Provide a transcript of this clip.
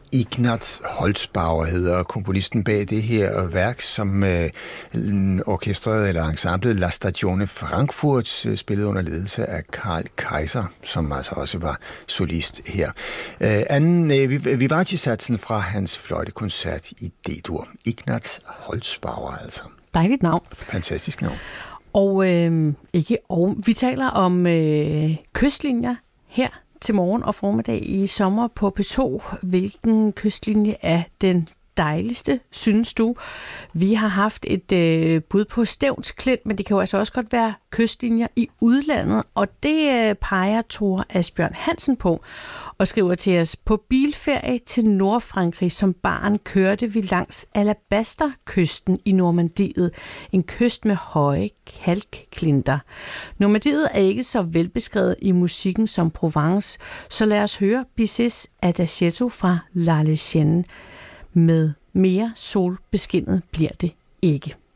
Ignaz Holzbauer hedder komponisten bag det her værk, som orkestret eller ensemblet La Stagione Frankfurt spillede under ledelse af Karl Kaiser, som altså også var solist her. Vivace-satsen fra hans fløjtekoncert i D-dur. Ignaz Holzbauer altså. Dejligt navn. Fantastisk navn. Vi taler om kystlinjer her til morgen og formiddag i sommer på P2. Hvilken kystlinje er den dejligste, synes du? Vi har haft et bud på Stevns Klint, men det kan jo altså også godt være kystlinjer i udlandet, og det peger Tore Asbjørn Hansen på og skriver til os: på bilferie til Nordfrankrig som barn kørte vi langs Alabasterkysten i Normandiet, en kyst med høje kalkklinter. Normandiet er ikke så velbeskrevet i musikken som Provence, så lad os høre Bizets Adagietto fra La Légende. Med mere solbeskinnet bliver det ikke.